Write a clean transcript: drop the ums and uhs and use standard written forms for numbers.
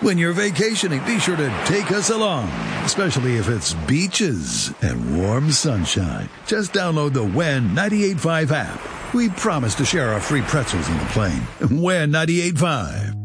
When you're vacationing, be sure to take us along, especially if it's beaches and warm sunshine. Just download the WHEN 98.5 app. We promise to share our free pretzels on the plane. WHEN 98.5.